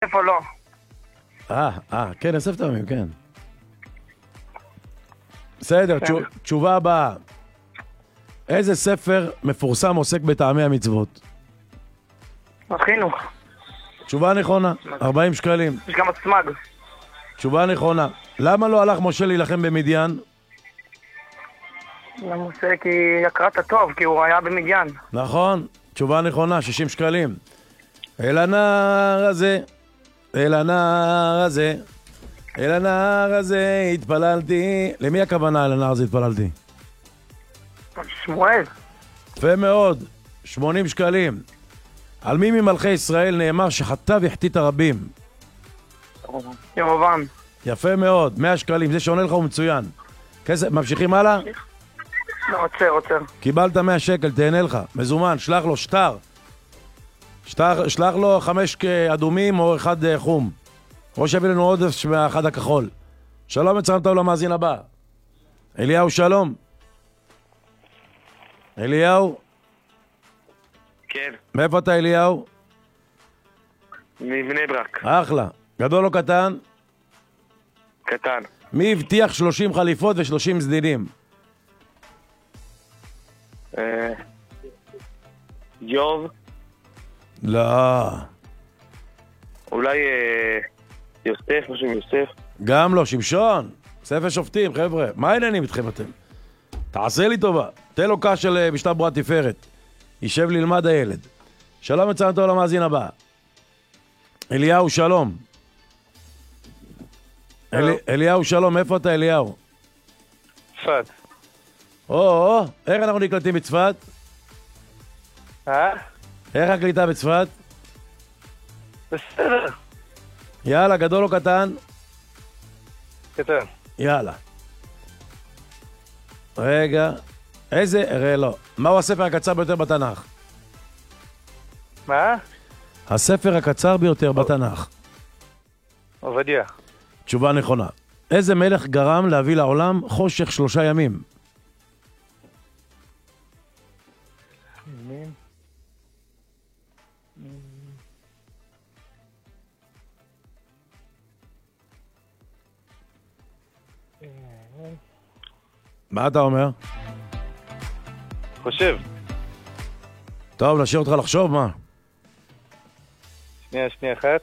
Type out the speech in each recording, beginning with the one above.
יוסף או לא? כן, יוסף תמים, כן. בסדר, תשובה הבאה. איזה ספר מפורסם עוסק בטעמי המצוות? חינוך. תשובה נכונה, 40 שקלים. יש גם עצמג. תשובה נכונה. למה לא הלך משה להילחם במדיין? למה עושה? כי יקרת הטוב, כי הוא היה במדיין. נכון, תשובה נכונה, 60 שקלים. אל הנער הזה, אל הנער הזה, אל הנער הזה התפללתי. למי הכוונה אל הנער הזה התפללתי? שמואל. יפה מאוד, 80 שקלים. על מי ממלכי ישראל נאמר שחטא והחטיא את הרבים? ירובעם. יפה מאוד, 100 שקלים, זה שעונה לך הוא מצוין. כסף, ממשיכים הלאה? לא, עוצר. קיבלת 100 שקל, תהנה לך. מזומן, שלח לו שטר. שלח לו 5 אדומים או 1 חום. או שיביא לנו עודף מהאחד הכחול. שלום, מצרים טוב למאזין הבא. אליהו, שלום. אליהו? כן. מאיפה אתה, אליהו? מבני ברק. אחלה. גדול או קטן? קטן. מי הבטיח 30 חליפות ו30 סדינים? יוב. לא. אולי יוסף, משהו יוסף. גם לא, שמשון. ספר שופטים, חבר'ה. מה העניינים איתכם אתם? תעשה לי טובה. תן לו קש של משטר בועת תפארת. יישב ללמד הילד. שלום, מצרים טוב למאזין הבא. אליהו, שלום. אליהו, שלום. איפה אתה, אליהו? צפת. איך אנחנו נקלטים בצפת? איך הקליטה בצפת? בסדר. יאללה, גדול או קטן? קטן. יאללה. רגע. לא. מהו הספר הקצר ביותר בתנ"ך? מה? הספר הקצר ביותר בתנ"ך. עובדיה. תשובה נכונה. איזה מלך גרם להביא לעולם חושך 3 ימים? מה אתה אומר? חושב. טוב, נשאיר אותך לחשוב, מה? שנייה אחת.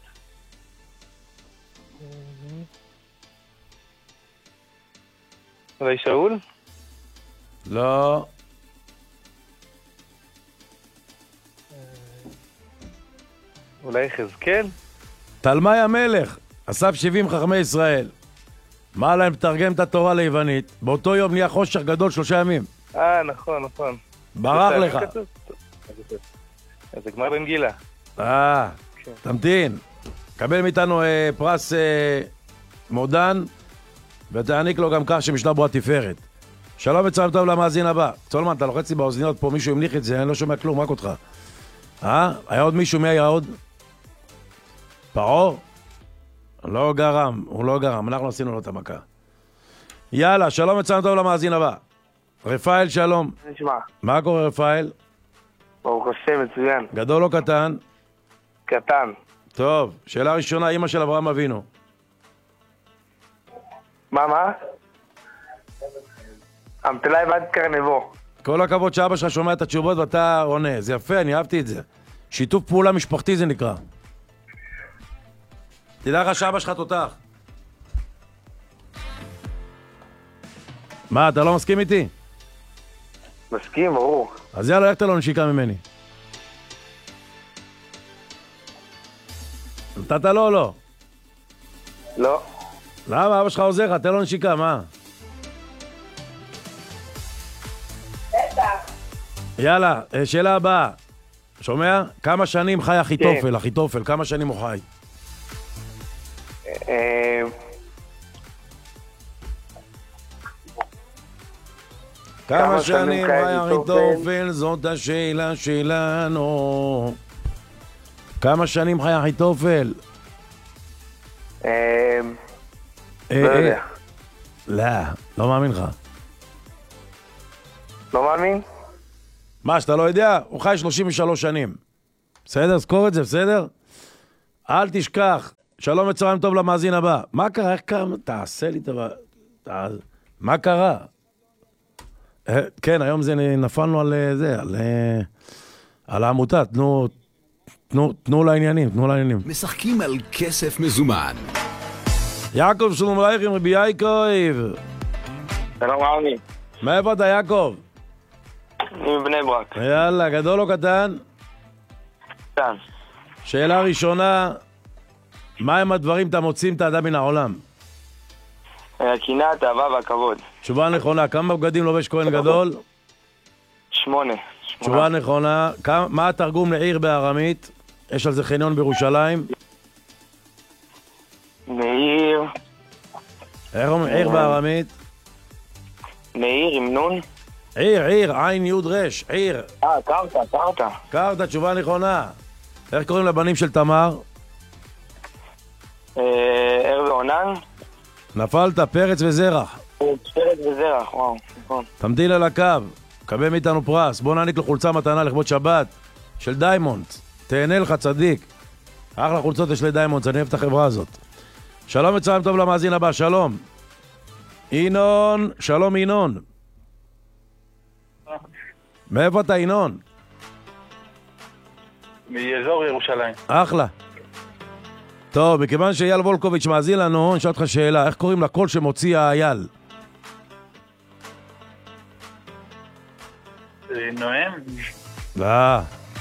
אולי שאול? לא. אולי חזקאל? תלמי המלך, אסף 70 חכמי ישראל. מה להם תרגם את התורה ליוונית? באותו יום נהיה חושך גדול 3 ימים. נכון. ברח לך. זה גמר במגילה. תמתין. קבל מאיתנו פרס מודן, ותעניק לו גם כך שמשנה בועת תפארת. שלום וצהריים טוב למאזין הבא. צולמן, אתה לוחץ לי באוזניות פה, מישהו המליך את זה, אני לא שומע כלום, רק אותך. היה עוד מישהו? מי היה עוד? פרעה? לא גרם, הוא לא גרם, אנחנו עשינו לו את המכה. יאללה, שלום וצהריים טוב למאזין הבא. רפאל, שלום. נשמע. מה קורה, רפאל? ברוך השם, מצוין. גדול או קטן? קטן. טוב, שאלה ראשונה, אמא של אברהם אבינו. מה? אמתלה בת קרנבו. כל הכבוד שאבא שלך שומע את התשובות ואתה עונה, זה יפה, אני אהבתי את זה. שיתוף פעולה משפחתי זה נקרא. תדע לך שאבא שלך תותח. מה, אתה לא מסכים איתי? מסכים, ברור. אז יאללה, איך אתה לא נשיקה ממני? נתת לו או לא? לא. למה? אבא שלך עוזר לך, תן לו נשיקה, מה? יאללה, שאלה הבאה. שומע? כמה שנים חי אחיתופל? אחיתופל, כמה שנים הוא חי? כמה שנים חי אחיתופל? זאת השאלה שלנו. כמה שנים חי אחיתופל? לא יודע. לא מאמין לך. לא מאמין? מה, שאתה לא יודע? הוא חי 33 שנים. בסדר? זכור את זה, בסדר? אל תשכח. שלום וצהריים טוב למאזין הבא. מה קרה? איך קרה? תעשה לי טובה. מה קרה? כן, היום זה נפלנו על זה, על העמותה. תנו לעניינים, תנו לעניינים. משחקים על כסף מזומן. יעקב שלום עליכם, רבי יעקב. שלום רבי. מאיפה אתה, יעקב? אני מבני ברק. יאללה, גדול או קטן? קטן. שאלה ראשונה, מה הם הדברים אתה מוצאים את האדם מן העולם? הקנאה, התאווה והכבוד. תשובה נכונה, כמה בגדים לובש כהן גדול? 8. תשובה נכונה, מה התרגום לעיר בארמית? יש על זה חניון בירושלים. מאיר. איך אומרים עיר בארמית? מאיר עם נון. עיר, עין יוד רש, עיר. קרתא. קרתא, תשובה נכונה. איך קוראים לבנים של תמר? ער ועונן. נפלת, פרץ וזרח. פרץ וזרח, וואו, נכון. תמתין על הקו, קבל מאיתנו פרס. בוא נעניק לו חולצה מתנה לכבוד שבת של דיימונד. תהנה לך צדיק. אחלה חולצות יש לדיימונד, אני אוהב את החברה הזאת. שלום וצהריים טוב למאזין הבא, שלום. ינון, שלום ינון. מאיפה אתה ינון? מאזור ירושלים. אחלה. טוב, מכיוון שאייל וולקוביץ' מאזין לנו, אני אשאל אותך שאלה, איך קוראים לקול שמוציא האייל? נואם? לא.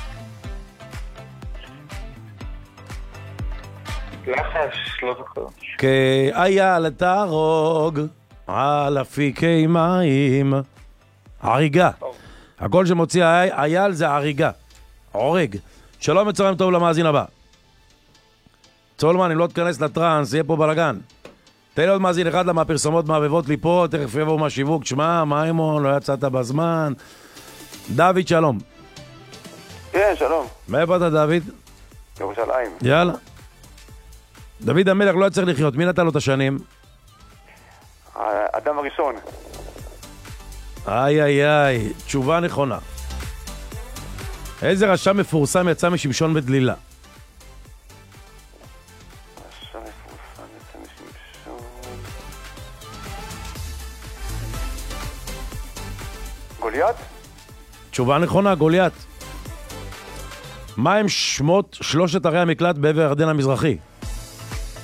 לחש, לא זוכר. כאייל תהרוג על אפיקי מים. הריגה. הקול שמוציא האייל זה הריגה. עורג. שלום וצהריים טוב למאזין הבא. צולמן, אם לא תכנס לטרנס, יהיה פה בלגן. תן לי עוד מאזין אחד למה הפרסומות מעבבות לי פה, תכף יבואו מהשיווק. תשמע, מיימון, לא יצאת בזמן. דוד, שלום. כן, שלום. מאיפה אתה, דוד? ירושלים. יאללה. דוד המלך לא היה צריך לחיות, מי נתן לו את השנים? האדם הראשון. איי, תשובה נכונה. איזה רשע מפורסם יצא משמשון בדלילה? רשע מפורסם יצא משמשון... גוליית? תשובה נכונה, גוליית. מה הם שמות שלושת ערי המקלט בעבר הירדן המזרחי?